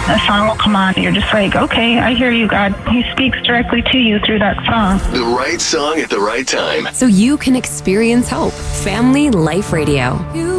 a song will come on, and you're just like, okay, I hear you, God. He speaks directly to you through that song. The right song at the right time. So you can experience hope. Family Life Radio.